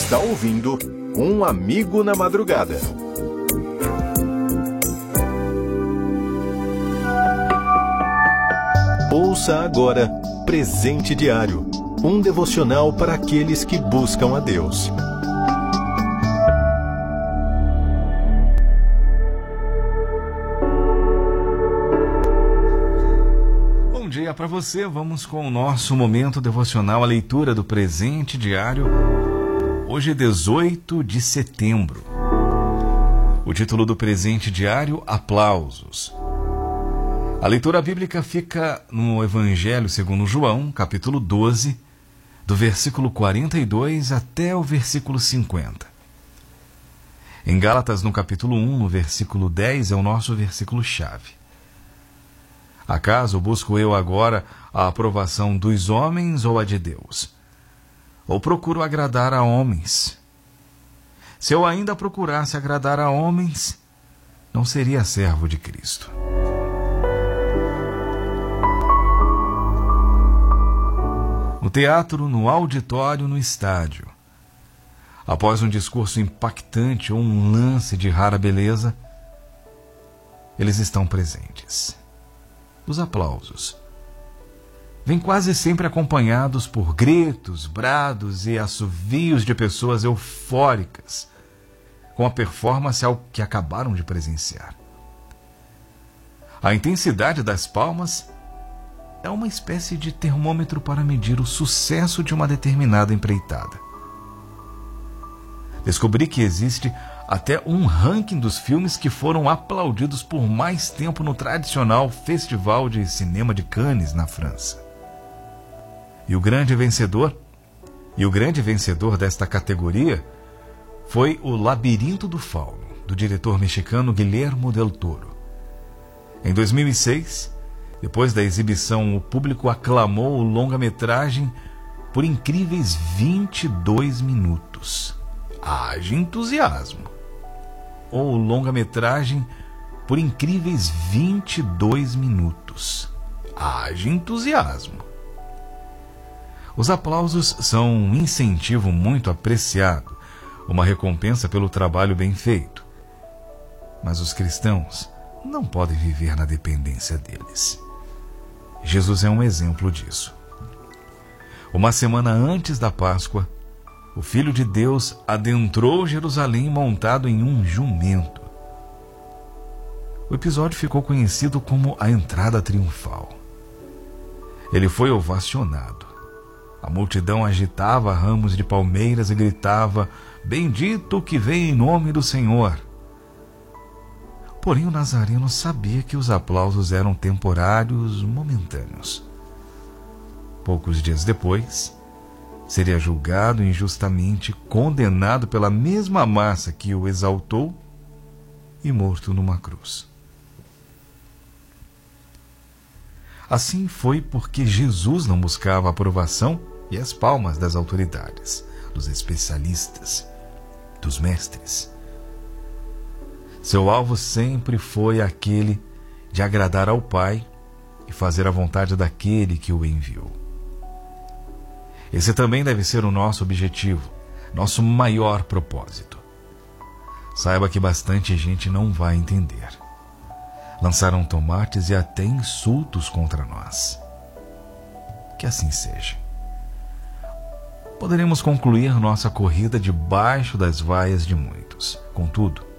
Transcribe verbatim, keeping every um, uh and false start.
está ouvindo Um Amigo na Madrugada. Ouça agora Presente Diário, um devocional para aqueles que buscam a Deus. Bom dia para você, vamos com o nosso momento devocional, a leitura do Presente Diário. Hoje é dezoito de setembro. O título do Presente Diário, Aplausos. A leitura bíblica fica no Evangelho segundo João, capítulo doze, do versículo quarenta e dois até o versículo cinquenta. Em Gálatas, no capítulo um, no versículo dez, é o nosso versículo-chave. Acaso busco eu agora a aprovação dos homens ou a de Deus? Ou procuro agradar a homens? Se eu ainda procurasse agradar a homens, não seria servo de Cristo. No teatro, no auditório, no estádio. Após um discurso impactante ou um lance de rara beleza, eles estão presentes. Os aplausos vêm quase sempre acompanhados por gritos, brados e assovios de pessoas eufóricas com a performance ao que acabaram de presenciar. A intensidade das palmas é uma espécie de termômetro para medir o sucesso de uma determinada empreitada. Descobri que existe até um ranking dos filmes que foram aplaudidos por mais tempo no tradicional Festival de Cinema de Cannes, na França. E o grande vencedor, e o grande vencedor desta categoria foi O Labirinto do Fauno, do diretor mexicano Guillermo del Toro. Em dois mil e seis, depois da exibição, o público aclamou o longa-metragem por incríveis vinte e dois minutos. Haja entusiasmo! Ou longa-metragem por incríveis vinte e dois minutos. Haja entusiasmo! Os aplausos são um incentivo muito apreciado, uma recompensa pelo trabalho bem feito. Mas os cristãos não podem viver na dependência deles. Jesus é um exemplo disso. Uma semana antes da Páscoa, o Filho de Deus adentrou Jerusalém montado em um jumento. O episódio ficou conhecido como a entrada triunfal. Ele foi ovacionado. A multidão agitava ramos de palmeiras e gritava: "Bendito que vem em nome do Senhor!" Porém, o Nazareno sabia que os aplausos eram temporários, momentâneos. Poucos dias depois, seria julgado injustamente, condenado pela mesma massa que o exaltou e morto numa cruz. Assim foi porque Jesus não buscava a aprovação e as palmas das autoridades, dos especialistas, dos mestres. Seu alvo sempre foi aquele de agradar ao Pai e fazer a vontade daquele que o enviou. Esse também deve ser o nosso objetivo, nosso maior propósito. Saiba que bastante gente não vai entender. Lançaram tomates e até insultos contra nós. Que assim seja. Poderemos concluir nossa corrida debaixo das vaias de muitos. Contudo,